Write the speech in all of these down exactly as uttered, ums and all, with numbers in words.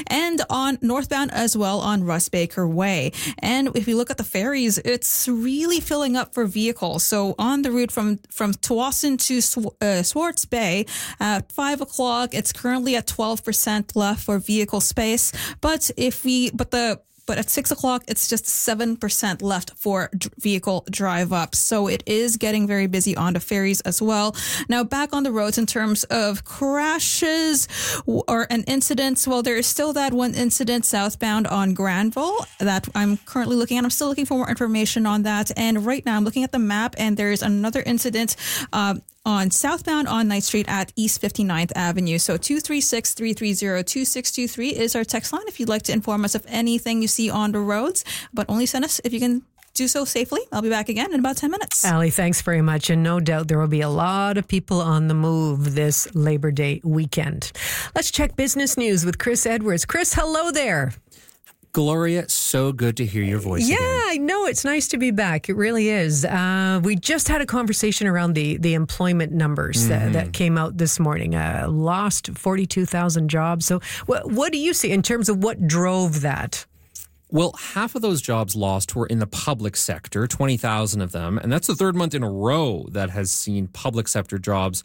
and on northbound as well on Russ Baker Way. And if you look at the ferries, it's really filling up for vehicles. So on the route from, from Tsawwassen to Sw- uh, Swartz Bay at five o'clock, it's currently at twelve percent left for vehicle space. But if we, but the, But at six o'clock, it's just seven percent left for d- vehicle drive up. So it is getting very busy on the ferries as well. Now, back on the roads in terms of crashes or an incidents, well, there is still that one incident southbound on Granville that I'm currently looking at. I'm still looking for more information on that. And right now I'm looking at the map and there's another incident um, on southbound on Ninth Street at East fifty-ninth Avenue. So two three six, three three zero, two six two three is our text line if you'd like to inform us of anything you see on the roads, but only send us if you can do so safely. I'll be back again in about ten minutes. Ali, thanks very much. And no doubt there will be a lot of people on the move this Labor Day weekend. Let's check business news with Chris Edwards. Chris, hello there. Gloria, so good to hear your voice yeah, again. I know. It's nice to be back. It really is. Uh, we just had a conversation around the, the employment numbers mm-hmm. that, that came out this morning. Uh, lost forty-two thousand jobs. So what, what do you see in terms of what drove that? Well, half of those jobs lost were in the public sector, twenty thousand of them. And that's the third month in a row that has seen public sector jobs.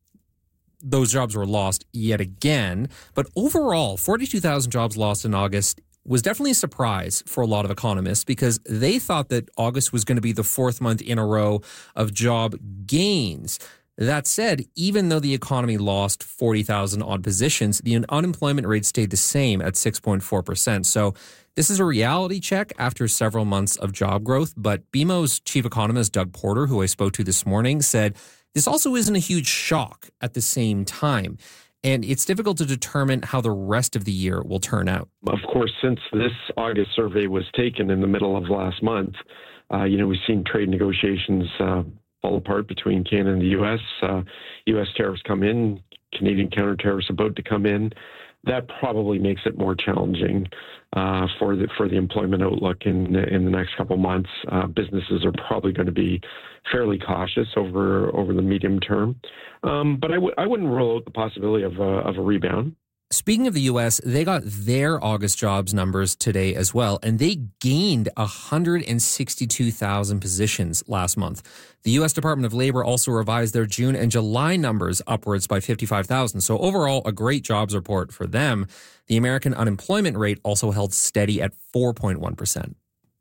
Those jobs were lost yet again. But overall, forty-two thousand jobs lost in August was definitely a surprise for a lot of economists because they thought that August was going to be the fourth month in a row of job gains. That said, even though the economy lost forty thousand odd positions, the unemployment rate stayed the same at six point four percent. So this is a reality check after several months of job growth. But B M O's chief economist, Doug Porter, who I spoke to this morning, said this also isn't a huge shock at the same time. And it's difficult to determine how the rest of the year will turn out. Of course, since this August survey was taken in the middle of last month, uh, you know, we've seen trade negotiations uh, fall apart between Canada and the U S. Uh, U S tariffs come in, Canadian counter tariffs about to come in. That probably makes it more challenging uh, for the for the employment outlook in in the next couple months. Uh, businesses are probably going to be fairly cautious over over the medium term, um, but I, w- I wouldn't rule out the possibility of a, of a rebound. Speaking of the U S, they got their August jobs numbers today as well, and they gained one hundred sixty-two thousand positions last month. The U S Department of Labor also revised their June and July numbers upwards by fifty-five thousand. So overall, a great jobs report for them. The American unemployment rate also held steady at four point one percent.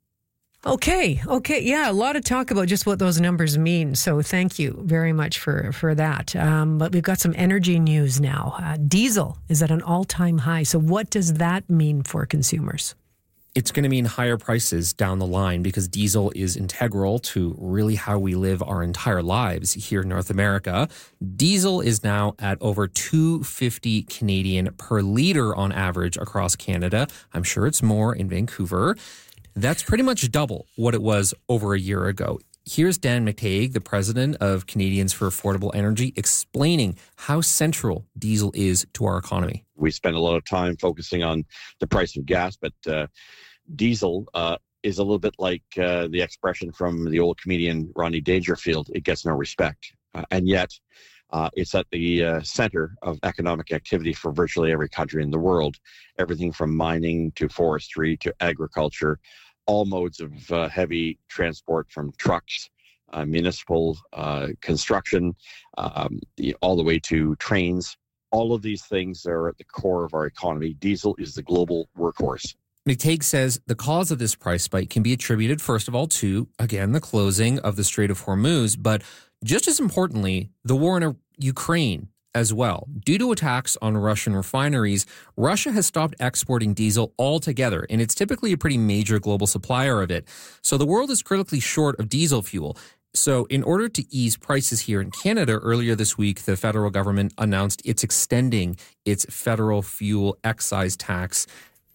Okay. Okay. Yeah. A lot of talk about just what those numbers mean. So thank you very much for, for that. Um, but we've got some energy news now. Uh, diesel is at an all-time high. So what does that mean for consumers? It's going to mean higher prices down the line because diesel is integral to really how we live our entire lives here in North America. Diesel is now at over two fifty Canadian per liter on average across Canada. I'm sure it's more in Vancouver. That's pretty much double what it was over a year ago. Here's Dan McTague, the president of Canadians for Affordable Energy, explaining how central diesel is to our economy. We spend a lot of time focusing on the price of gas, but uh, diesel uh, is a little bit like uh, the expression from the old comedian Rodney Dangerfield, it gets no respect. Uh, and yet, uh, it's at the uh, center of economic activity for virtually every country in the world. Everything from mining to forestry to agriculture, all modes of uh, heavy transport from trucks, uh, municipal uh, construction, um, the, all the way to trains. All of these things are at the core of our economy. Diesel is the global workhorse. McTague says the cause of this price spike can be attributed, first of all, to, again, the closing of the Strait of Hormuz, but just as importantly, the war in Ukraine as well. Due to attacks on Russian refineries, Russia has stopped exporting diesel altogether, and it's typically a pretty major global supplier of it. So the world is critically short of diesel fuel. So in order to ease prices here in Canada, earlier this week, the federal government announced it's extending its federal fuel excise tax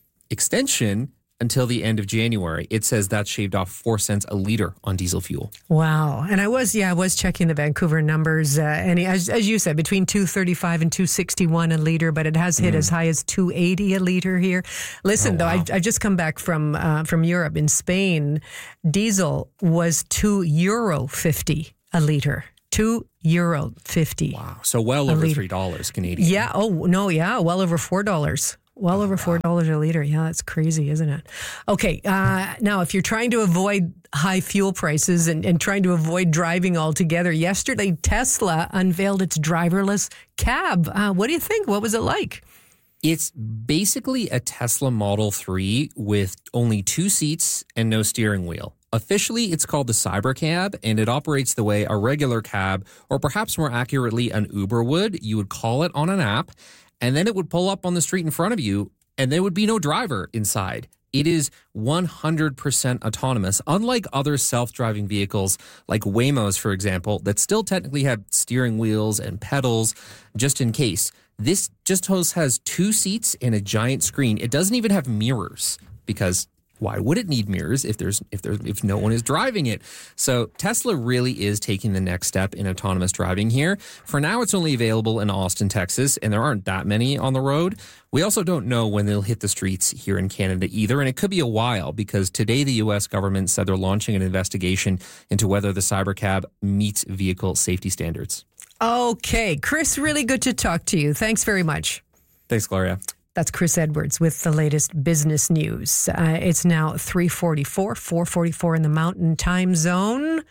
extension until the end of January. It says that shaved off four cents a liter on diesel fuel. Wow. And I was, yeah, I was checking the Vancouver numbers. Uh, and as, as you said, between two thirty-five and two sixty-one a liter, but it has hit mm. as high as two eighty a liter here. Listen, oh, wow. though, I, I just come back from uh, from Europe. In Spain, diesel was two euro fifty a liter. Two euro fifty. Wow. So well over three dollars Canadian. Yeah. Oh, no. Yeah. Well over four dollars. Well over four dollars a liter. Yeah, that's crazy, isn't it? Okay, uh, now if you're trying to avoid high fuel prices and, and trying to avoid driving altogether, yesterday Tesla unveiled its driverless cab. Uh, what do you think? What was it like? It's basically a Tesla Model three with only two seats and no steering wheel. Officially, it's called the Cybercab, and it operates the way a regular cab, or perhaps more accurately, an Uber would. You would call it on an app, and then it would pull up on the street in front of you, and there would be no driver inside. It is one hundred percent autonomous, unlike other self-driving vehicles like Waymos, for example, that still technically have steering wheels and pedals, just in case. This just has two seats and a giant screen. It doesn't even have mirrors, because why would it need mirrors if there's if there's if no one is driving it? So Tesla really is taking the next step in autonomous driving here. For now, it's only available in Austin, Texas, and there aren't that many on the road. We also don't know when they'll hit the streets here in Canada either, and it could be a while, because today the U S government said they're launching an investigation into whether the Cybercab meets vehicle safety standards. Okay, Chris, really good to talk to you. Thanks very much. Thanks, Gloria. That's Chris Edwards with the latest business news. Uh, it's now three forty-four, four forty-four in the Mountain Time Zone.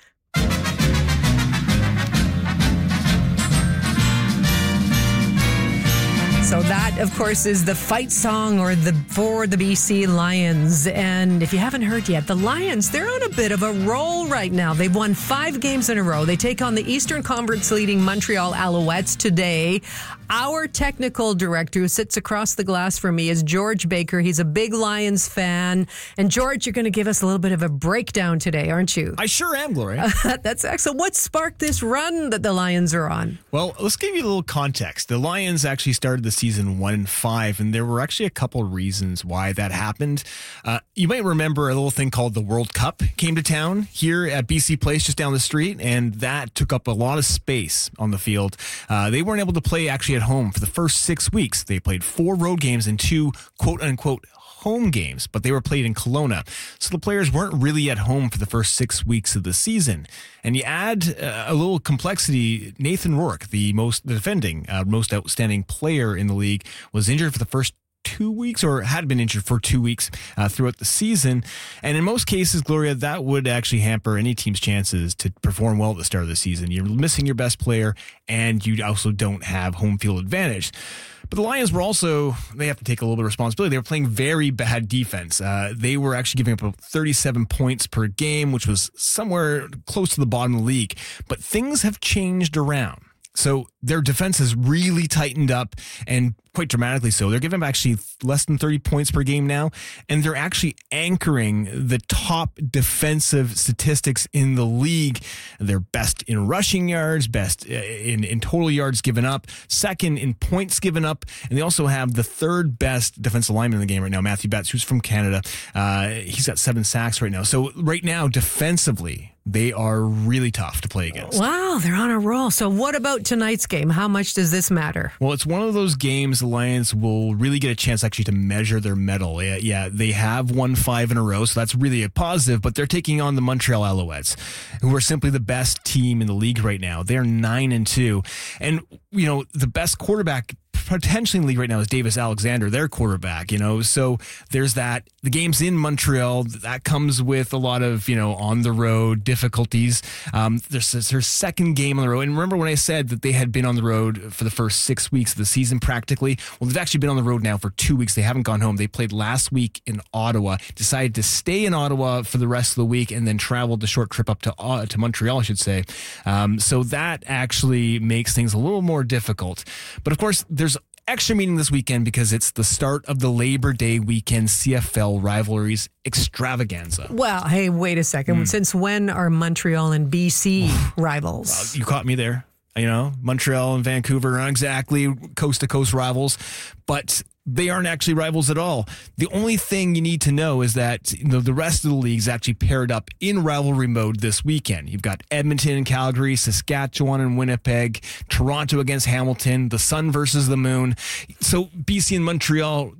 So that, of course, is the fight song or the for the B C Lions. And if you haven't heard yet, the Lions, they're on a bit of a roll right now. They've won five games in a row. They take on the Eastern Conference leading Montreal Alouettes today. Our technical director who sits across the glass from me is George Baker. He's a big Lions fan. And George, you're going to give us a little bit of a breakdown today, aren't you? I sure am, Gloria. That's excellent. What sparked this run that the Lions are on? Well, let's give you a little context. The Lions actually started the season one and five, and there were actually a couple reasons why that happened. Uh, you might remember a little thing called the World Cup came to town here at B C Place just down the street, and that took up a lot of space on the field. Uh, they weren't able to play actually at home for the first six weeks. They played four road games and two quote-unquote home games, but they were played in Kelowna. So the players weren't really at home for the first six weeks of the season. And you add uh, a little complexity. Nathan Rourke, the most the defending, uh, most outstanding player in the league, was injured for the first two weeks or had been injured for two weeks uh, throughout the season. And in most cases, Gloria, that would actually hamper any team's chances to perform well at the start of the season. You're missing your best player, and you also don't have home field advantage. But the Lions were also, they have to take a little bit of responsibility. They were playing very bad defense. Uh, they were actually giving up thirty-seven points per game, which was somewhere close to the bottom of the league. But things have changed around. So their defense has really tightened up, and quite dramatically so. They're giving up actually less than thirty points per game now, and they're actually anchoring the top defensive statistics in the league. They're best in rushing yards, best in, in total yards given up, second in points given up, and they also have the third best defensive lineman in the game right now, Matthew Betts, who's from Canada. Uh, he's got seven sacks right now. So right now, defensively, they are really tough to play against. Wow, they're on a roll. So what about tonight's game? How much does this matter? Well, it's one of those games the Lions will really get a chance actually to measure their mettle. Yeah, yeah, they have won five in a row, so that's really a positive, but they're taking on the Montreal Alouettes, who are simply the best team in the league right now. They're nine and two. And, you know, the best quarterback potentially in the league right now is Davis Alexander, their quarterback, you know, so there's that. The game's in Montreal. That comes with a lot of, you know, on the road difficulties. Um, there's, there's their second game on the road. And remember when I said that they had been on the road for the first six weeks of the season practically? Well, they've actually been on the road now for two weeks. They haven't gone home. They played last week in Ottawa, decided to stay in Ottawa for the rest of the week, and then traveled the short trip up to uh, to Montreal, I should say. Um, so that actually makes things a little more difficult. But of course, there's extra meeting this weekend because it's the start of the Labor Day weekend C F L rivalries extravaganza. Well, hey, wait a second. Mm. Since when are Montreal and B C rivals? Well, you caught me there. You know, Montreal and Vancouver aren't exactly coast-to-coast rivals, but they aren't actually rivals at all. The only thing you need to know is that, you know, the rest of the league's actually paired up in rivalry mode this weekend. You've got Edmonton and Calgary, Saskatchewan and Winnipeg, Toronto against Hamilton, the sun versus the moon. So B C and Montreal, they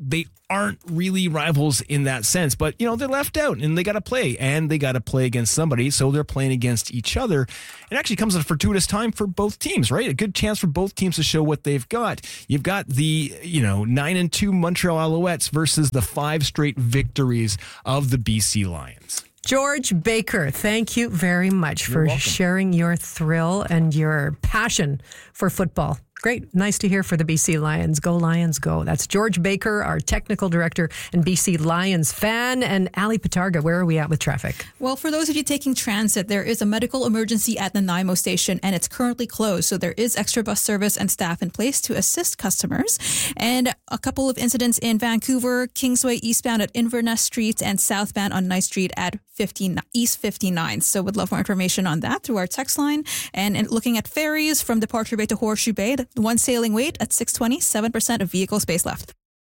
aren't really rivals in that sense, but you know, they're left out and they got to play and they got to play against somebody. So they're playing against each other. It actually comes at a fortuitous time for both teams, right? A good chance for both teams to show what they've got. You've got the, you know, nine and two Montreal Alouettes versus the five straight victories of the B C Lions. George Baker, thank you very much You're for welcome. sharing your thrill and your passion for football. Great. Nice to hear for the B C Lions. Go Lions, go. That's George Baker, our technical director and B C Lions fan. And Ali Patarga, where are we at with traffic? Well, for those of you taking transit, there is a medical emergency at the Nanaimo station and it's currently closed. So there is extra bus service and staff in place to assist customers. And a couple of incidents in Vancouver, Kingsway eastbound at Inverness Street and southbound on Ninth Street at fifteen East fifty-nine. So would love more information on that through our text line. And, and looking at ferries from Departure Bay to Horseshoe Bay, one sailing wait at six twenty, seven percent of vehicle space left.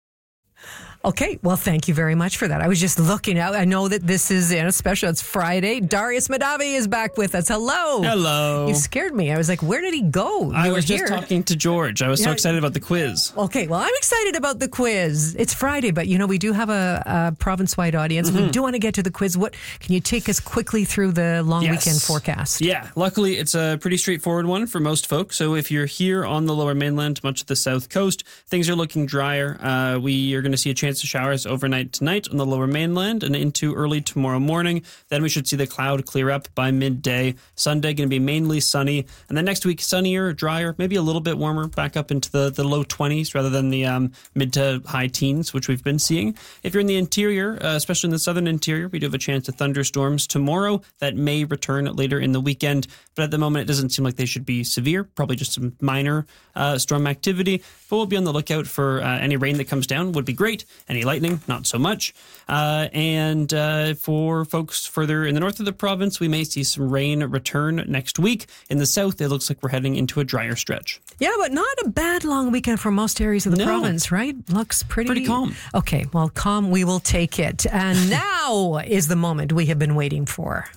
Okay, well, thank you very much for that. I was just looking out. I know that this is in a special. It's Friday. Darius Madavi is back with us. Hello. Hello. You scared me. I was like, where did he go? You I were was just here. talking to George. I was Yeah. so excited about the quiz. Okay, well, I'm excited about the quiz. It's Friday, but you know, we do have a, a province-wide audience. Mm-hmm. We do want to get to the quiz. What can you take us quickly through the long Yes. weekend forecast? Yeah, luckily it's a pretty straightforward one for most folks. So if you're here on the lower mainland, much of the south coast, things are looking drier. Uh, we are going to see a chance of showers overnight tonight on the lower mainland and into early tomorrow morning. Then we should see the cloud clear up by midday. Sunday going to be mainly sunny. And then next week, sunnier, drier, maybe a little bit warmer, back up into the, the low twenties rather than the um, mid to high teens, which we've been seeing. If you're in the interior, uh, especially in the southern interior, we do have a chance of thunderstorms tomorrow that may return later in the weekend. But at the moment, it doesn't seem like they should be severe, probably just some minor uh, storm activity. But we'll be on the lookout for uh, any rain that comes down would be great. Any lightning, not so much. Uh, and uh, for folks further in the north of the province, we may see some rain return next week. In the south, it looks like we're heading into a drier stretch. Yeah, but not a bad long weekend for most areas of the No. province, right? Looks pretty... Pretty calm. Okay, well, calm, we will take it. And now is the moment we have been waiting for.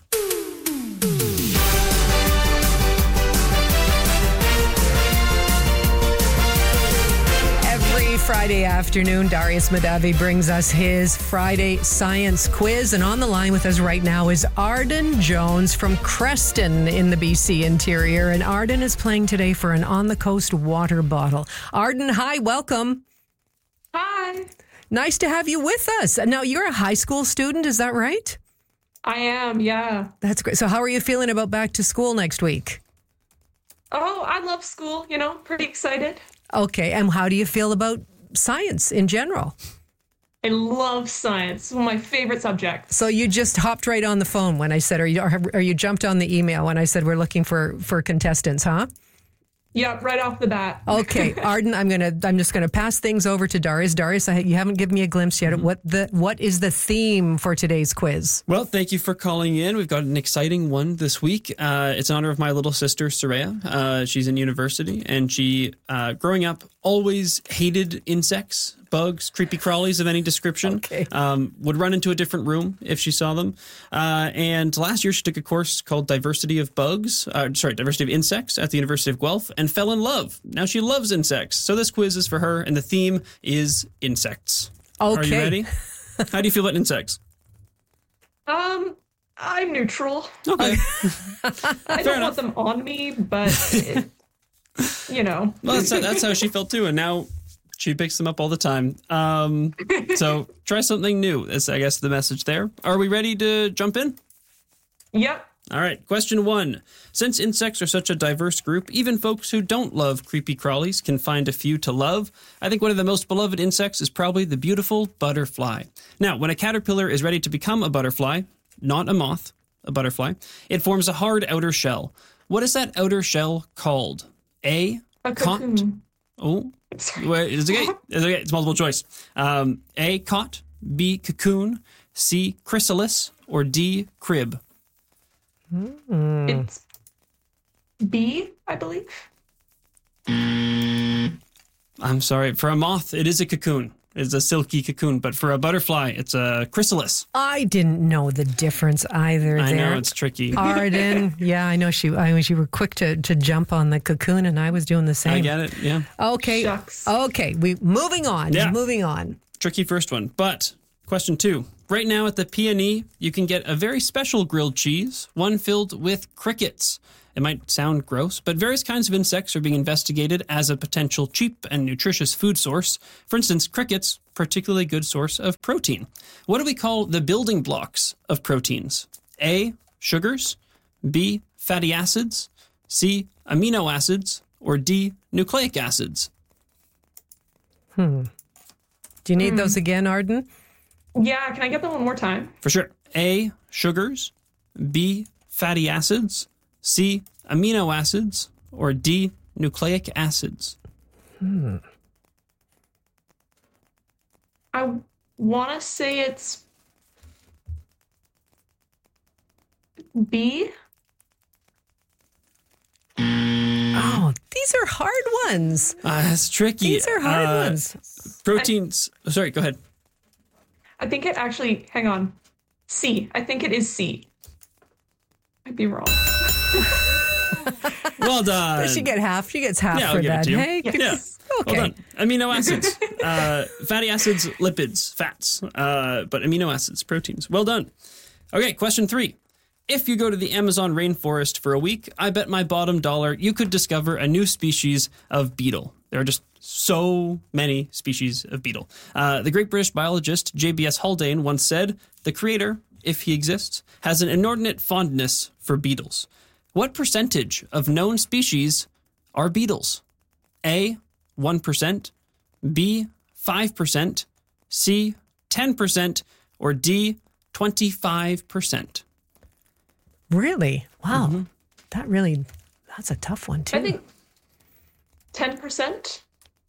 Friday afternoon, Darius Madavi brings us his Friday Science Quiz. And on the line with us right now is Arden Jones from Creston in the B C interior. And Arden is playing today for an On the Coast water bottle. Arden, hi, welcome. Hi. Nice to have you with us. Now, you're a high school student, is that right? I am, yeah. That's great. So how are you feeling about back to school next week? Oh, I love school, you know, pretty excited. Okay, and how do you feel about science in general? I love science. It's one of my favorite subjects. So you just hopped right on the phone when I said, or you, or you jumped on the email when I said we're looking for, for contestants, huh? Yeah, right off the bat. Okay, Arden, I'm gonna, I'm just gonna pass things over to Darius. Darius, I, you haven't given me a glimpse yet. Mm-hmm. What the, what is the theme for today's quiz? Well, thank you for calling in. We've got an exciting one this week. Uh, it's in honor of my little sister, Soraya. Uh, she's in university, and she, uh, growing up, always hated insects, bugs, creepy crawlies of any description. Okay. Um, would run into a different room if she saw them. Uh, and last year, she took a course called Diversity of Bugs, uh, sorry, Diversity of Insects at the University of Guelph, and fell in love. Now she loves insects. So this quiz is for her, and the theme is insects. Okay. Are you ready? How do you feel about insects? Um, I'm neutral. Okay. I don't want them on me, but, it, you know. Well, that's, that's how she felt too, and now she picks them up all the time. Um, so try something new. That's, I guess, the message there. Are we ready to jump in? Yep. All right. Question one. Since insects are such a diverse group, even folks who don't love creepy crawlies can find a few to love. I think one of the most beloved insects is probably the beautiful butterfly. Now, when a caterpillar is ready to become a butterfly, not a moth, a butterfly, it forms a hard outer shell. What is that outer shell called? A. A Cot- cocoon. Oh. Wait, it's okay. It's okay. It's multiple choice. Um, A. Cot. B. Cocoon. C. Chrysalis. Or D. Crib. Mm. It's B, I believe. I'm sorry. For a moth, it is a cocoon. It's a silky cocoon. But for a butterfly, it's a chrysalis. I didn't know the difference either. I there. know, it's tricky. Arden, yeah, I know she. I mean, you were quick to, to jump on the cocoon, and I was doing the same. I get it. Yeah. Okay. Shucks. Okay. We moving on. Yeah. Moving on. tricky first one. But question two. Right now at the P and E, you can get a very special grilled cheese, one filled with crickets. It might sound gross, but various kinds of insects are being investigated as a potential cheap and nutritious food source. For instance, crickets, particularly good source of protein. What do we call the building blocks of proteins? A, sugars, B, fatty acids, C, amino acids, or D, nucleic acids? Hmm. Do you need those again, Arden? Yeah, can I get them one more time? For sure. A, sugars, B, fatty acids, C, amino acids, or D, nucleic acids? Hmm. I want to say it's B. Oh, these are hard ones. Uh, that's tricky. These are hard Uh, ones. Proteins. oh, sorry, go ahead. I think it actually, hang on. C. I think it is C. I'd be wrong. Well done. Does she get half? She gets half Yeah, I'll for give it that. to you. Hey, Yes. okay. Well done. Amino acids. uh, fatty acids, lipids, fats. Uh, but amino acids, proteins. Well done. Okay, question three. If you go to the Amazon rainforest for a week, I bet my bottom dollar you could discover a new species of beetle. There are just so many species of beetle. Uh, the great British biologist J B S Haldane once said, the creator, if he exists, has an inordinate fondness for beetles. What percentage of known species are beetles? A, one percent, B, five percent, C, ten percent, or D, twenty-five percent? Really? Wow. Mm-hmm. That really, that's a tough one, too. I think ten percent.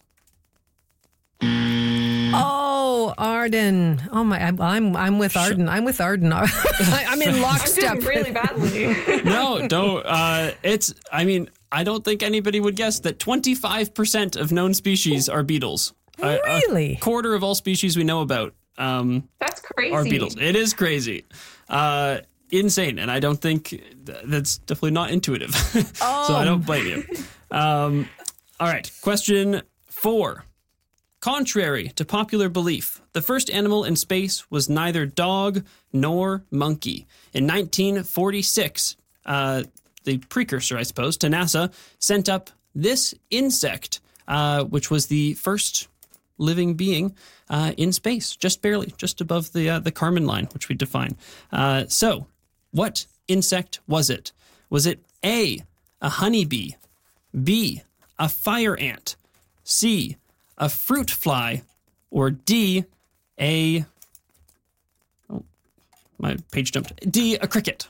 Oh, Arden. Oh my, I'm I'm, I'm with Arden. I'm with Arden. I, I'm in I'm lockstep. doing really badly. No, don't. Uh, it's, I mean, I don't think anybody would guess that twenty-five percent of known species are beetles. A- Really? A quarter of all species we know about um, That's crazy. are beetles. It is crazy. Uh, insane. And I don't think th- that's definitely not intuitive. So I don't blame you. Um, all right. Question four. Contrary to popular belief, the first animal in space was neither dog nor monkey. In nineteen forty-six, uh, the precursor, I suppose, to NASA sent up this insect, uh, which was the first living being uh, in space, just barely, just above the uh, the Kármán line, which we define. Uh, so, what insect was it? Was it A, a honeybee, B, a fire ant, C, a fruit fly, or D, a... Oh, my page jumped. D, a cricket.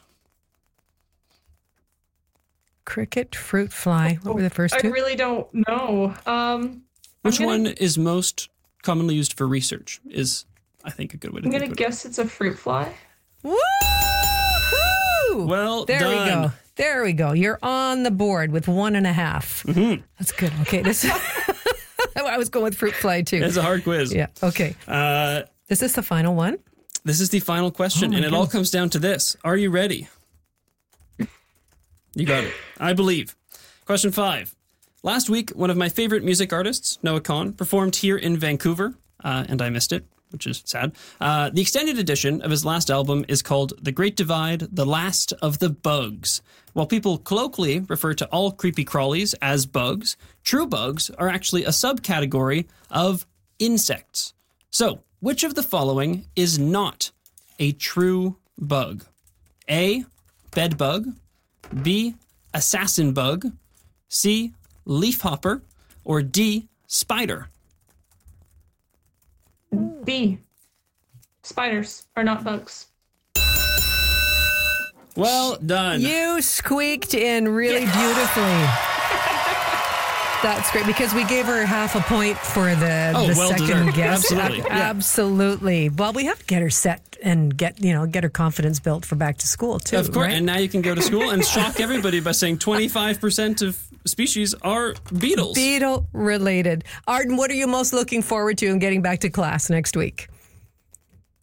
Cricket, fruit fly. What were the first I two? really don't know. Um, Which I'm gonna, one is most commonly used for research is, I think, a good way to I'm think gonna about it. guess it's a fruit fly. Woo-hoo! Well there done. we go. There we go. You're on the board with one and a half. Mm-hmm. That's good. Okay, this. I was going with fruit fly too. It's a hard quiz. Yeah. Okay. Uh, Is this the final one? this is the final question, Oh my and it all goodness. comes down to this. Are you ready? You got it. I believe. Question five. Last week, one of my favorite music artists, Noah Kahan, performed here in Vancouver, uh, and I missed it, which is sad. Uh, the extended edition of his last album is called The Great Divide, The Last of the Bugs. While people colloquially refer to all creepy crawlies as bugs, true bugs are actually a subcategory of insects. So, which of the following is not a true bug? A, bed bug, B, assassin bug, C, leafhopper, or D, spider? B. Spiders are not bugs. Well done. You squeaked in really beautifully. That's great because we gave her half a point for the, Oh, the well second deserved. guess. Absolutely. Ab- Yeah. Absolutely. Well, we have to get her set and get you know get her confidence built for back to school too. Of course, right? and now you can go to school and shock everybody by saying twenty-five percent of species are beetles. Beetle related. Arden, what are you most looking forward to in getting back to class next week?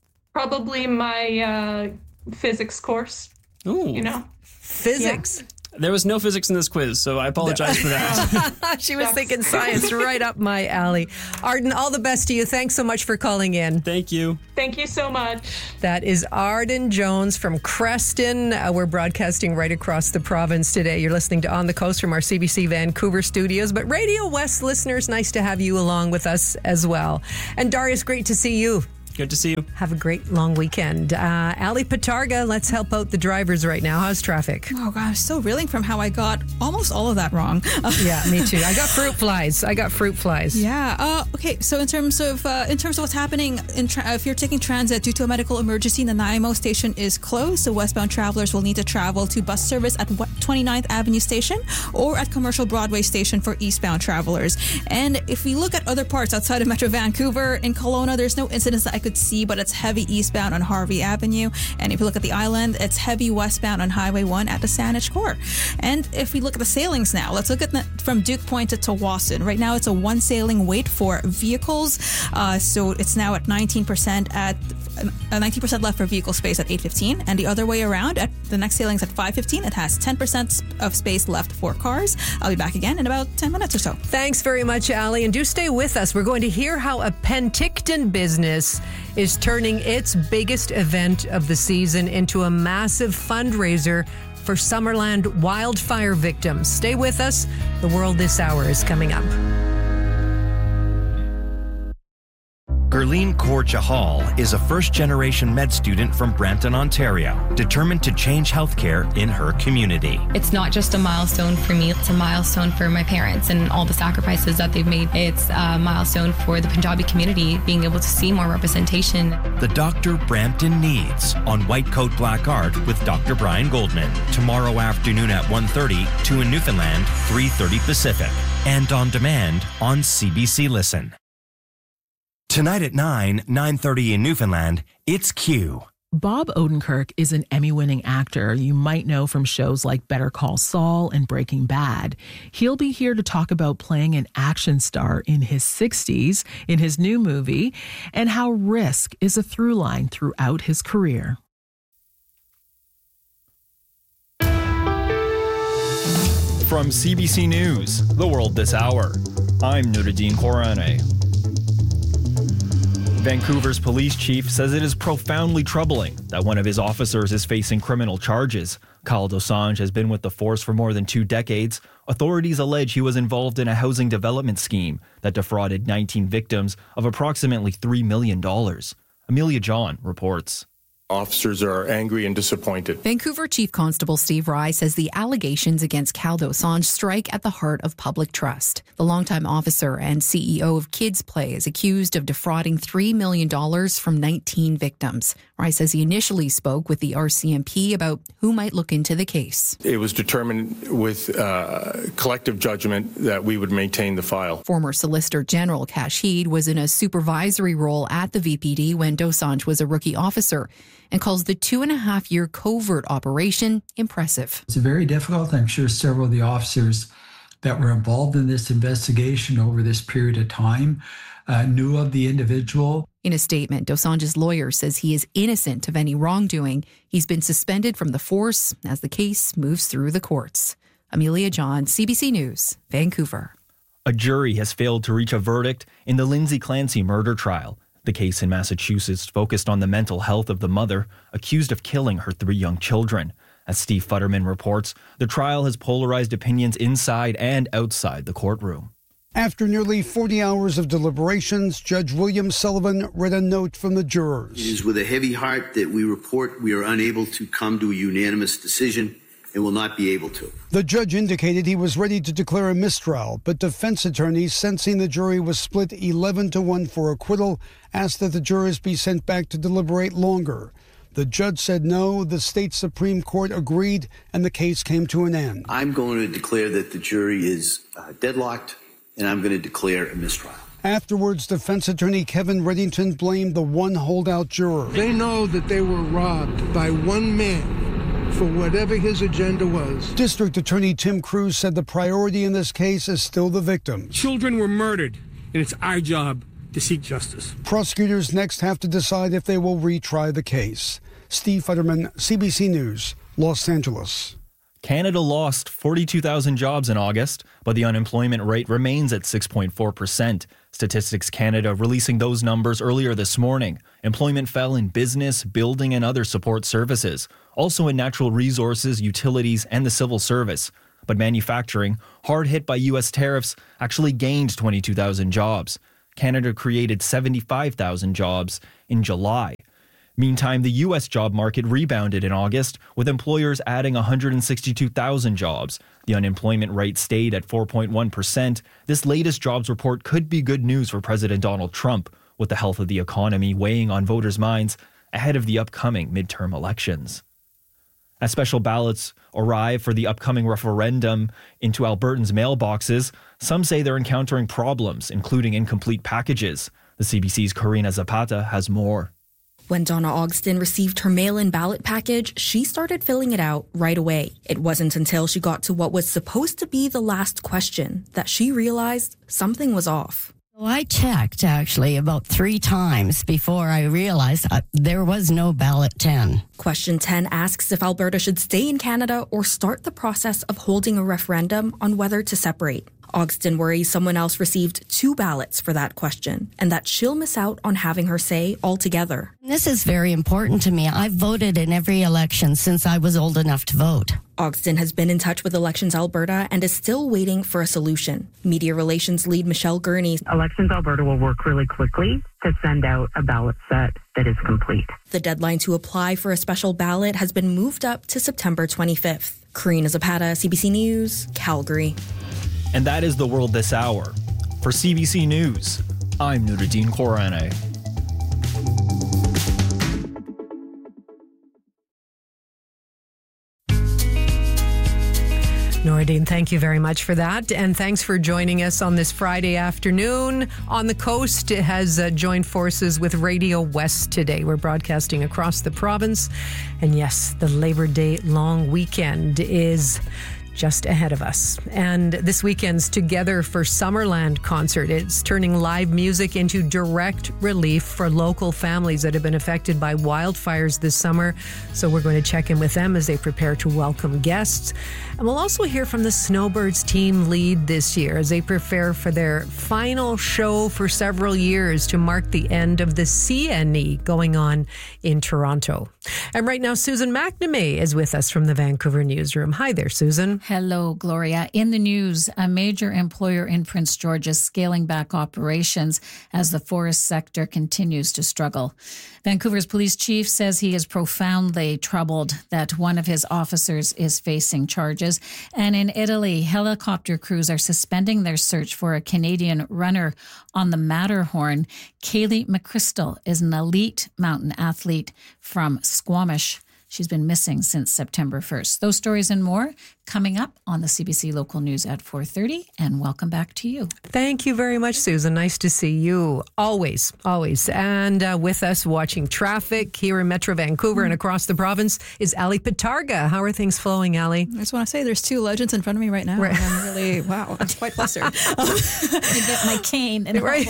Probably my uh, physics course. Ooh. You know. Physics. There was no physics in this quiz, so I apologize for that. She was thinking science right up my alley. Arden, all the best to you. Thanks so much for calling in. Thank you. Thank you so much. That is Arden Jones from Creston. Uh, we're broadcasting right across the province today. You're listening to On the Coast from our C B C Vancouver studios. But Radio West listeners, nice to have you along with us as well. And Darius, great to see you. Good to see you. Have a great long weekend. Uh, Ali Patarga, let's help out the drivers right now. How's traffic? Oh, gosh, I'm still reeling from how I got almost all of that wrong. Yeah, me too. I got fruit flies. I got fruit flies. Yeah. Uh, okay. So in terms of uh, in terms of what's happening, in tra- if you're taking transit due to a medical emergency, the Nanaimo station is closed. So westbound travelers will need to travel to bus service at twenty-ninth Avenue Station or at Commercial Broadway Station for eastbound travelers. And if we look at other parts outside of Metro Vancouver, in Kelowna, there's no incidents that I could see, but it's heavy eastbound on Harvey Avenue. And if you look at the island, it's heavy westbound on Highway one at the Saanich Core. And if we look at the sailings now, let's look at the, from Duke Point to Tsawwassen. Right now, it's a one sailing wait for vehicles. Uh, so it's now at nineteen percent at uh, nineteen percent left for vehicle space at eight fifteen. And the other way around, at the next sailing's at five fifteen. It has ten percent of space left for cars. I'll be back again in about ten minutes or so. Thanks very much, Ali. And do stay with us. We're going to hear how a Penticton business is turning its biggest event of the season into a massive fundraiser for Summerland wildfire victims. Stay with us. The World This Hour is coming up. Gurleen Kaur Chahal is a first-generation med student from Brampton, Ontario, determined to change healthcare in her community. It's not just a milestone for me, it's a milestone for my parents and all the sacrifices that they've made. It's a milestone for the Punjabi community, being able to see more representation. The Doctor Brampton Needs on White Coat Black Art with Doctor Brian Goldman. Tomorrow afternoon at one thirty, two in Newfoundland, three thirty Pacific. And on demand on C B C Listen. Tonight at nine, nine thirty in Newfoundland, it's Q. Bob Odenkirk is an Emmy-winning actor you might know from shows like Better Call Saul and Breaking Bad. He'll be here to talk about playing an action star in his sixties in his new movie and how risk is a through line throughout his career. From C B C News, The World This Hour, I'm Nuruddin Korane. Vancouver's police chief says it is profoundly troubling that one of his officers is facing criminal charges. Kyle Dosanjh has been with the force for more than two decades. Authorities allege he was involved in a housing development scheme that defrauded nineteen victims of approximately three million dollars. Amelia John reports. Officers are angry and disappointed. Vancouver Chief Constable Steve Rye says the allegations against Kyle Dosanjh strike at the heart of public trust. The longtime officer and C E O of Kids Play is accused of defrauding three million dollars from nineteen victims. Rye says he initially spoke with the R C M P about who might look into the case. It was determined with uh, collective judgment that we would maintain the file. Former Solicitor General Kashid was in a supervisory role at the V P D when Dosanjh was a rookie officer, and calls the two and a half year covert operation impressive. It's very difficult. I'm sure several of the officers that were involved in this investigation over this period of time uh, knew of the individual. In a statement, Dosanjh's lawyer says he is innocent of any wrongdoing. He's been suspended from the force as the case moves through the courts. Amelia John, C B C News, Vancouver. A jury has failed to reach a verdict in the Lindsay Clancy murder trial. The case in Massachusetts focused on the mental health of the mother accused of killing her three young children. As Steve Futterman reports, the trial has polarized opinions inside and outside the courtroom. After nearly forty hours of deliberations, Judge William Sullivan read a note from the jurors. It is with a heavy heart that we report we are unable to come to a unanimous decision and will not be able to. The judge indicated he was ready to declare a mistrial, but defense attorneys, sensing the jury was split eleven to one for acquittal, asked that the jurors be sent back to deliberate longer. The judge said no, the state Supreme Court agreed, and the case came to an end. I'm going to declare that the jury is uh, deadlocked, and I'm going to declare a mistrial. Afterwards, defense attorney Kevin Reddington blamed the one holdout juror. They know that they were robbed by one man for whatever his agenda was. District Attorney Tim Cruz said the priority in this case is still the victims. Children were murdered, and it's our job to seek justice. Prosecutors next have to decide if they will retry the case. Steve Futterman, C B C News, Los Angeles. Canada lost forty-two thousand jobs in August, but the unemployment rate remains at six point four percent. Statistics Canada releasing those numbers earlier this morning. Employment fell in business, building, and other support services, also in natural resources, utilities, and the civil service. But manufacturing, hard hit by U S tariffs, actually gained twenty-two thousand jobs. Canada created seventy-five thousand jobs in July. Meantime, the U S job market rebounded in August, with employers adding one hundred sixty-two thousand jobs. The unemployment rate stayed at four point one percent. This latest jobs report could be good news for President Donald Trump, with the health of the economy weighing on voters' minds ahead of the upcoming midterm elections. As special ballots arrive for the upcoming referendum into Albertans' mailboxes, some say they're encountering problems, including incomplete packages. The C B C's Karina Zapata has more. When Donna Ogston received her mail-in ballot package, she started filling it out right away. It wasn't until she got to what was supposed to be the last question that she realized something was off. Well, I checked, actually, about three times before I realized uh, there was no ballot ten. Question ten asks if Alberta should stay in Canada or start the process of holding a referendum on whether to separate. Ogston worries someone else received two ballots for that question and that she'll miss out on having her say altogether. This is very important to me. I've voted in every election since I was old enough to vote. Ogston has been in touch with Elections Alberta and is still waiting for a solution. Media relations lead Michelle Gurney. Elections Alberta will work really quickly to send out a ballot set that is complete. The deadline to apply for a special ballot has been moved up to September twenty-fifth. Karina Zapata, C B C News, Calgary. And that is the world this hour. For C B C News, I'm Nuruddin Korane. Nuruddin, thank you very much for that. And thanks for joining us on this Friday afternoon. On the Coast has uh, joined forces with Radio West today. We're broadcasting across the province. And yes, the Labor Day long weekend is just ahead of us. And this weekend's Together for Summerland concert, it's turning live music into direct relief for local families that have been affected by wildfires this summer. So we're going to check in with them as they prepare to welcome guests. And we'll also hear from the Snowbirds team lead this year as they prepare for their final show for several years to mark the end of the C N E going on in Toronto. And right now, Susan McNamee is with us from the Vancouver newsroom. Hi there, Susan. Hello, Gloria. In the news, a major employer in Prince George is scaling back operations as the forest sector continues to struggle. Vancouver's police chief says he is profoundly troubled that one of his officers is facing charges. And in Italy, helicopter crews are suspending their search for a Canadian runner on the Matterhorn. Kaylee McChrystal is an elite mountain athlete from Squamish. She's been missing since September first. Those stories and more coming up on the C B C Local News at four thirty. And welcome back to you. Thank you very much, Susan. Nice to see you. Always, always. And uh, with us watching traffic here in Metro Vancouver mm. and across the province is Ali Pitarga. How are things flowing, Ali? I just want to say there's two legends in front of me right now. Right. And I'm really, wow, I'm quite flustered. I get my cane. And right.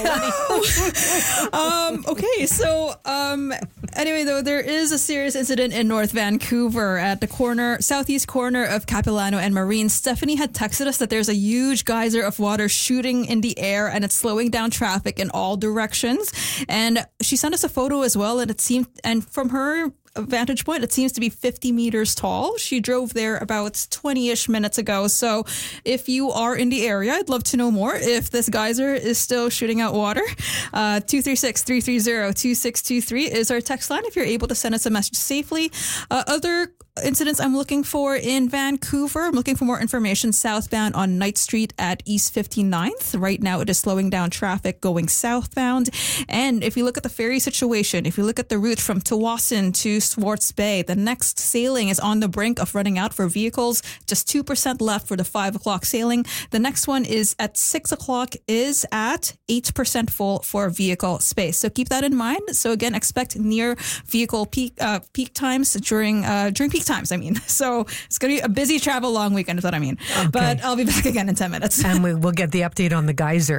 um, okay, so um, anyway, though, there is a serious incident in North Vancouver at the corner, southeast corner of Capilano and Marine. Stephanie had texted us that there's a huge geyser of water shooting in the air and it's slowing down traffic in all directions. And she sent us a photo as well, and it seemed, and from her vantage point, it seems to be fifty meters tall. She drove there about twenty-ish minutes ago. So if you are in the area, I'd love to know more if this geyser is still shooting out water. Uh, two three six, three three zero, two six two three is our text line if you're able to send us a message safely. Uh, other incidents I'm looking for in Vancouver. I'm looking for more information southbound on Knight Street at East fifty-ninth. Right now it is slowing down traffic going southbound. And if you look at the ferry situation, if you look at the route from Tsawwassen to Swartz Bay, the next sailing is on the brink of running out for vehicles. Just two percent left for the five o'clock sailing. The next one is at six o'clock is at eight percent full for vehicle space. So keep that in mind. So again, expect near vehicle peak uh, peak times during uh, during peak times, I mean. So it's going to be a busy travel long weekend is what I mean. Okay. But I'll be back again in ten minutes. And we will get the update on the geyser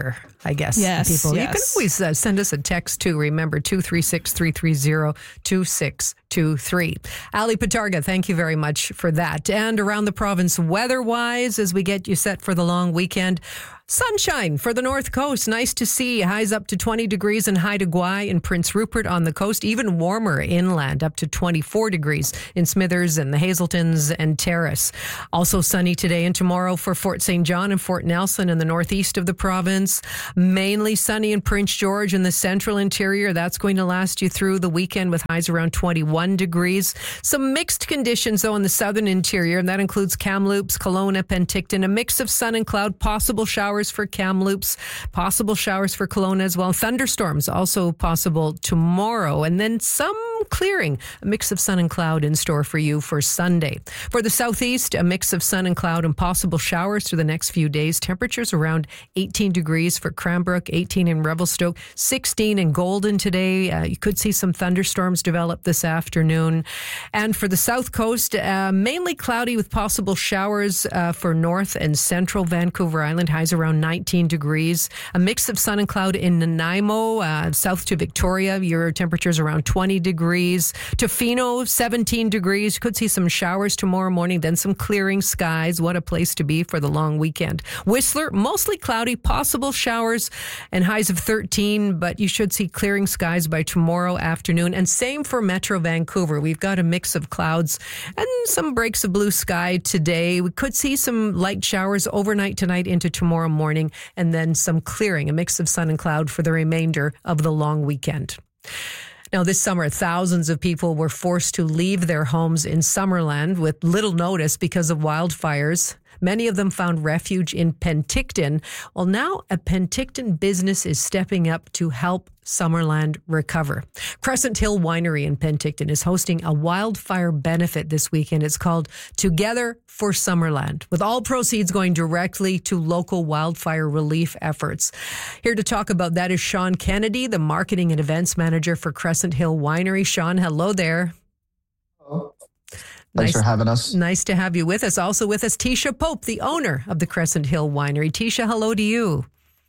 I guess. Yes, people. yes. You can always uh, send us a text too. Remember, two three six, three three zero, two six two three. Ali Patarga, thank you very much for that. And around the province, weather-wise, as we get you set for the long weekend, sunshine for the North Coast. Nice to see. Highs up to twenty degrees in Haida Gwaii and Prince Rupert on the coast. Even warmer inland, up to twenty-four degrees in Smithers and the Hazeltons and Terrace. Also sunny today and tomorrow for Fort Saint John and Fort Nelson in the northeast of the province. Mainly sunny in Prince George in the central interior. That's going to last you through the weekend with highs around twenty-one degrees. Some mixed conditions, though, in the southern interior, and that includes Kamloops, Kelowna, Penticton. A mix of sun and cloud, possible showers for Kamloops, possible showers for Kelowna as well. Thunderstorms also possible tomorrow, and then some clearing. A mix of sun and cloud in store for you for Sunday. For the southeast, a mix of sun and cloud and possible showers through the next few days. Temperatures around eighteen degrees for Cranbrook, eighteen in Revelstoke, sixteen in Golden today. Uh, you could see some thunderstorms develop this afternoon. And for the south coast, uh, mainly cloudy with possible showers uh, for north and central Vancouver Island. Highs around nineteen degrees. A mix of sun and cloud in Nanaimo, uh, south to Victoria. Your temperatures around twenty degrees. Tofino, seventeen degrees. Could see some showers tomorrow morning, then some clearing skies. What a place to be for the long weekend. Whistler, mostly cloudy, possible showers and highs of thirteen, but you should see clearing skies by tomorrow afternoon. And same for Metro Vancouver. We've got a mix of clouds and some breaks of blue sky today. We could see some light showers overnight tonight into tomorrow morning, and then some clearing, a mix of sun and cloud for the remainder of the long weekend. Now, this summer, thousands of people were forced to leave their homes in Summerland with little notice because of wildfires. Many of them found refuge in Penticton. Well, now a Penticton business is stepping up to help Summerland recover. Crescent Hill Winery in Penticton is hosting a wildfire benefit this weekend. It's called Together for Summerland, with all proceeds going directly to local wildfire relief efforts. Here to talk about that is Sean Kennedy, the marketing and events manager for Crescent Hill Winery. Sean, hello there. Hello. Thanks nice, for having us. Nice to have you with us. Also with us, Tisha Pope, the owner of the Crescent Hill Winery. Tisha, hello to you.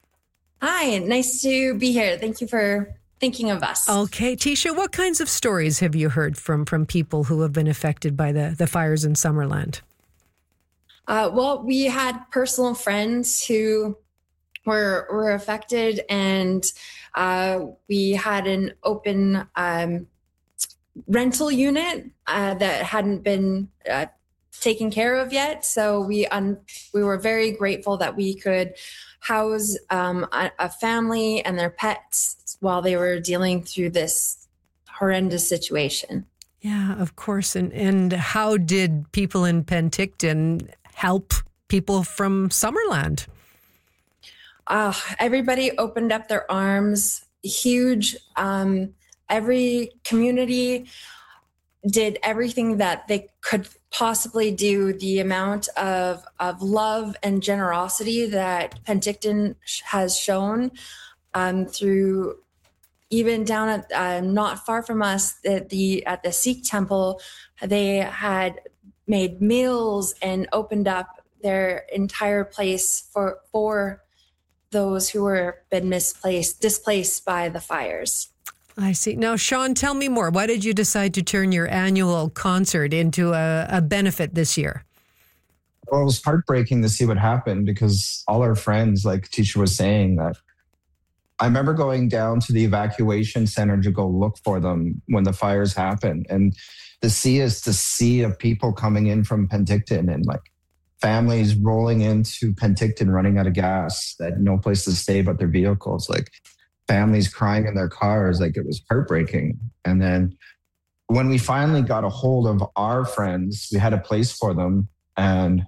Hi, nice to be here. Thank you for thinking of us. Okay, Tisha, what kinds of stories have you heard from, from people who have been affected by the, the fires in Summerland? Uh, well, we had personal friends who were were affected, and uh, we had an open um, rental unit uh, that hadn't been uh, taken care of yet. So we un- we were very grateful that we could house um, a, a family and their pets while they were dealing through this horrendous situation. Yeah, of course. And and how did people in Penticton help people from Summerland? Uh, everybody opened up their arms, huge. Um, every community did everything that they could possibly do. The amount of, of love and generosity that Penticton has shown um, through, even down at uh, not far from us, at the at the Sikh temple, they had made meals and opened up their entire place for for those who were been misplaced, displaced by the fires. I see. Now, Sean, tell me more. Why did you decide to turn your annual concert into a, a benefit this year? Well, it was heartbreaking to see what happened because all our friends, like Tisha was saying, that I remember going down to the evacuation center to go look for them when the fires happened. And to see is the sea of people coming in from Penticton and like families rolling into Penticton running out of gas, that had no place to stay but their vehicles, like families crying in their cars. Like, it was heartbreaking. And then when we finally got a hold of our friends, we had a place for them. And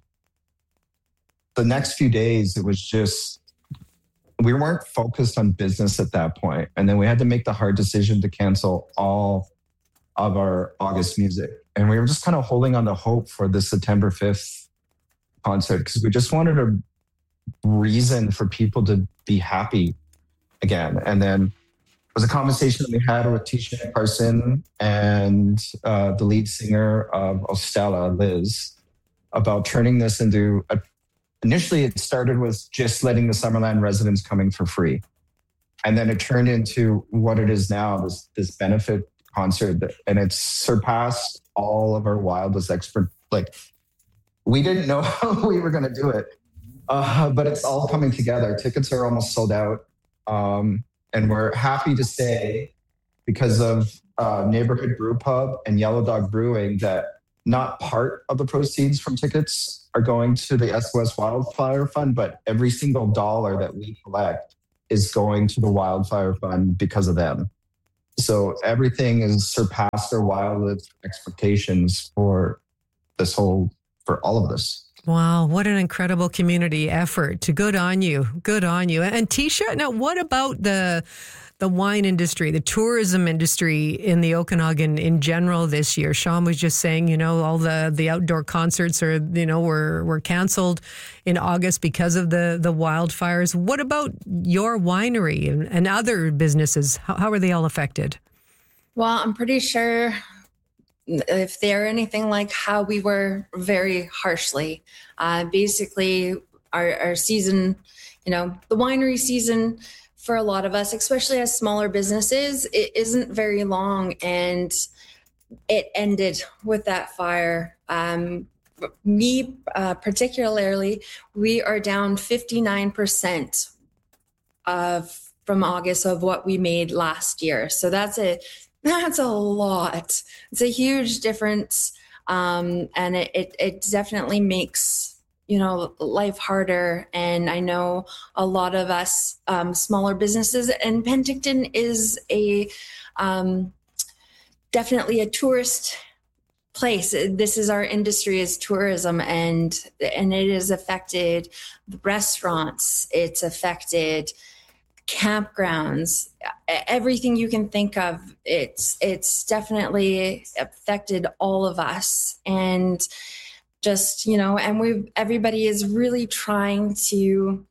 the next few days, it was just, we weren't focused on business at that point. And then we had to make the hard decision to cancel all of our August music. And we were just kind of holding on to hope for the September fifth concert because we just wanted a reason for people to be happy again. And then it was a conversation that we had with Tisha Carson and uh, the lead singer of Ostella, Liz, about turning this into a initially, it started with just letting the Summerland residents come in for free. and then it turned into what it is now, this this benefit concert, that, and it's surpassed all of our wildest expert. Like, we didn't know how we were going to do it, uh, but it's all coming together. Tickets are almost sold out, um, and we're happy to say, because of uh, Neighborhood Brew Pub and Yellow Dog Brewing, that not part of the proceeds from tickets are going to the S O S Wildfire Fund, but every single dollar that we collect is going to the Wildfire Fund because of them. So everything has surpassed our wildest expectations for this whole, for all of this. Wow, what an incredible community effort. Good on you. Good on you. And Tisha, now what about the the wine industry, the tourism industry in the Okanagan in general this year? Sean was just saying, you know, all the, the outdoor concerts are, you know, were were canceled in August because of the, the wildfires. What about your winery and, and other businesses? How, how are they all affected? Well, I'm pretty sure if they're anything like how we were, very harshly. Uh, basically, our, our season, you know, the winery season for a lot of us, especially as smaller businesses, it isn't very long, and it ended with that fire. Um, me uh, particularly, we are down fifty-nine percent of from August of what we made last year. So that's a that's a lot. It's a huge difference, um, and it, it it definitely makes, you know, life harder. And I know a lot of us um, smaller businesses, and Penticton is a um, definitely a tourist place. This is our industry, is tourism, and and it has affected restaurants. It's affected campgrounds, everything you can think of. It's it's definitely affected all of us. And just, you know, and we everybody is really trying to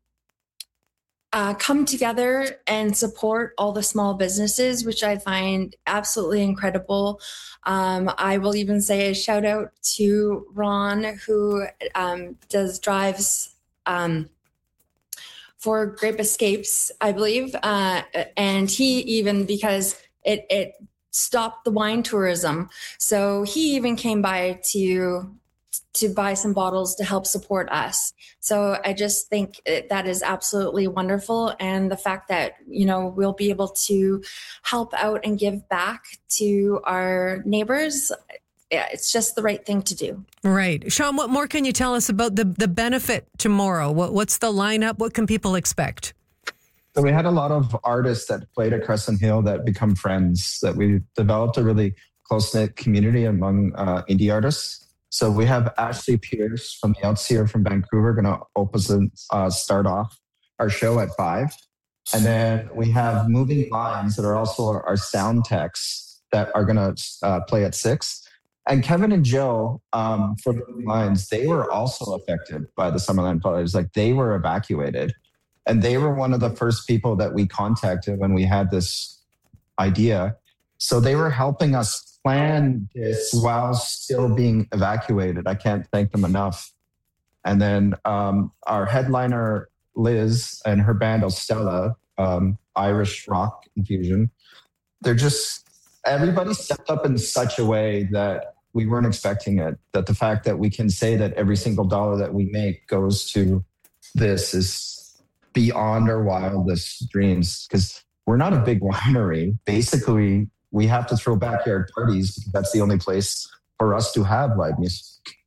uh, come together and support all the small businesses, which I find absolutely incredible. Um, I will even say a shout out to Ron, who um, does drives um, for Grape Escapes, I believe. Uh, and he even, because it, it stopped the wine tourism. So he even came by to to buy some bottles to help support us. So I just think that is absolutely wonderful. And the fact that, you know, we'll be able to help out and give back to our neighbors, yeah, it's just the right thing to do. Right. Sean, what more can you tell us about the, the benefit tomorrow? What, what's the lineup? What can people expect? So we had a lot of artists that played at Crescent Hill that become friends, that we developed a really close-knit community among uh, indie artists. So we have Ashley Pierce from the Outseer from Vancouver going to open uh, start off our show at five. And then we have Moving Lines that are also our, our sound techs that are going to uh, play at six. And Kevin and Joe um, from Moving Lines, they were also affected by the Summerland fires. Like, they were evacuated. And they were one of the first people that we contacted when we had this idea. So they were helping us plan this while still being evacuated. I can't thank them enough. And then um, our headliner, Liz, and her band, Ostella, um, Irish rock infusion, they're just, everybody stepped up in such a way that we weren't expecting it. That the fact that we can say that every single dollar that we make goes to this is beyond our wildest dreams, because we're not a big winery. Basically, we have to throw backyard parties because that's the only place for us to have live music.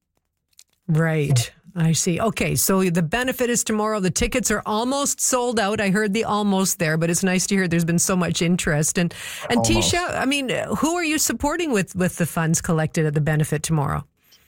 Right. I see. Okay, so the benefit is tomorrow. The tickets are almost sold out. I heard the almost there, but it's nice to hear there's been so much interest. And and almost. Tisha, I mean, who are you supporting with, with the funds collected at the benefit tomorrow?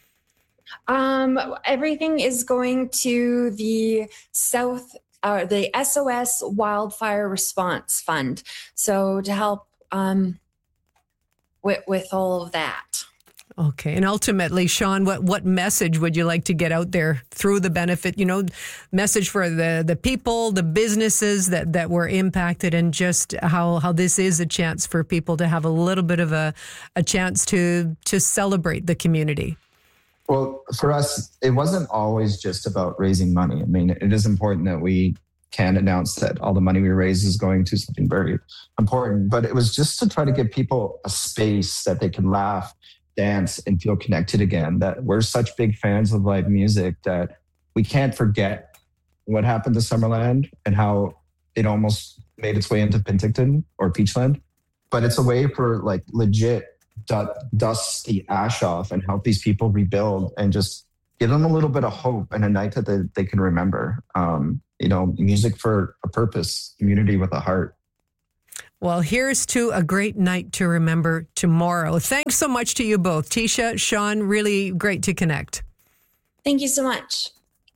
Um, everything is going to the South, uh, the S O S Wildfire Response Fund. So to help um, with, with all of that. Okay. And ultimately, Sean, what, what message would you like to get out there through the benefit, you know, message for the, the people, the businesses that, that were impacted, and just how, how this is a chance for people to have a little bit of a, a chance to, to celebrate the community? Well, for us, it wasn't always just about raising money. I mean, it is important that we can announce that all the money we raise is going to something very important. But it was just to try to give people a space that they can laugh, dance, and feel connected again. That we're such big fans of live music that we can't forget what happened to Summerland and how it almost made its way into Penticton or Peachland. But it's a way for like legit dust the ash off and help these people rebuild and just give them a little bit of hope and a night that they, they can remember. Um, you know, music for a purpose, community with a heart. Well, here's to a great night to remember tomorrow. Thanks so much to you both. Tisha, Sean, really great to connect. Thank you so much.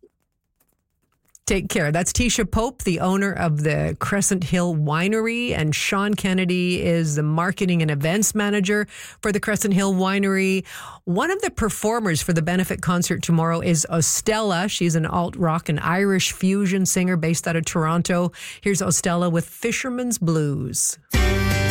Take care. That's Tisha Pope, the owner of the Crescent Hill Winery, and Sean Kennedy is the marketing and events manager for the Crescent Hill Winery. One of the performers for the benefit concert tomorrow is Ostella. She's an alt rock and Irish fusion singer based out of Toronto. Here's Ostella with Fisherman's Blues.